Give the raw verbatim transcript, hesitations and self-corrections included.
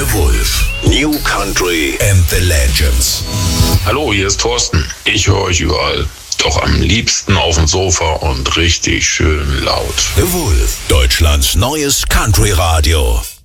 The Wolf. New Country and the Legends. Hallo, hier ist Thorsten. Ich höre euch überall. Doch am liebsten auf dem Sofa und richtig schön laut. The Wolf. Deutschlands neues Country-Radio.